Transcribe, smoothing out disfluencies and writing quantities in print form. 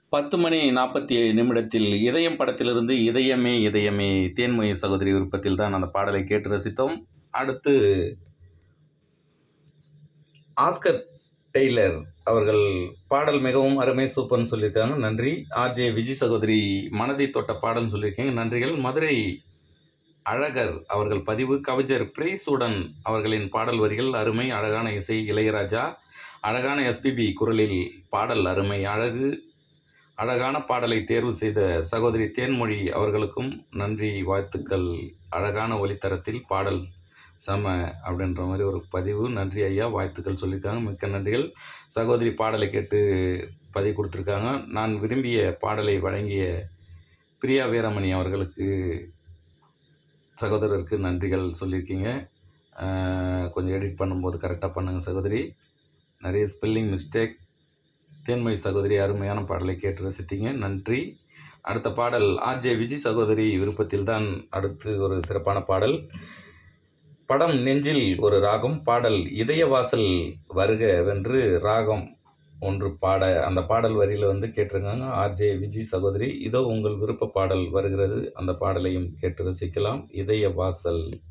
10:47 இதயம் படத்திலிருந்து இதயமே இதயமே தேன்மொழி சகோதரி விருப்பத்தில் தான் அந்த பாடலை கேட்டு ரசித்தோம். அடுத்து ஆஸ்கர் டெய்லர் அவர்கள் பாடல் மிகவும் அருமை சூப்பர்னு சொல்லியிருக்காங்க. நன்றி. ஆர்ஜே விஜய் சகோதரி மனதை தொட்ட பாடல்னு சொல்லியிருக்கீங்க. நன்றிகள். மதுரை அழகர் அவர்கள் பதிவு. கவிஞர் பிரேசுடன் அவர்களின் பாடல் வரிகள் அருமை. அழகான இசை இளையராஜா. அழகான எஸ்பிபி குரலில் பாடல் அருமை. அழகான பாடலை தேர்வு செய்த சகோதரி தேன்மொழி அவர்களுக்கும் நன்றி, வாழ்த்துக்கள். அழகான ஒலித்தரத்தில் பாடல் செம அப்படின்ற மாதிரி ஒரு பதிவு. நன்றி ஐயா, வாழ்த்துக்கள் சொல்லியிருக்காங்க. மிக்க நன்றிகள். சகோதரி பாடலை கேட்டு பதிவு கொடுத்துருக்காங்க. நான் விரும்பிய பாடலை வழங்கிய பிரியா வீரமணி அவர்களுக்கு சகோதரருக்கு நன்றிகள் சொல்லியிருக்கீங்க. கொஞ்சம் எடிட் பண்ணும்போது கரெக்டாக பண்ணுங்கள் சகோதரி. நிறைய ஸ்பெல்லிங் மிஸ்டேக். தேன்மொழி சகோதரி அருமையான பாடலை கேட்டு ரசித்தீங்க. நன்றி. அடுத்த பாடல் ஆர்ஜே விஜய் சகோதரி விருப்பத்தில் தான் அடுத்து ஒரு சிறப்பான பாடல். படம் நெஞ்சில் ஒரு ராகம். பாடல் இதய வாசல் வருக வென்று ராகம் ஒன்று பாட, அந்த பாடல் வரியில் கேட்டிருக்காங்க ஆர்ஜே விஜய் சகோதரி. இதோ உங்கள் விருப்ப பாடல் வருகிறது. அந்த பாடலையும் கேட்டு ரசிக்கலாம். இதய வாசல்.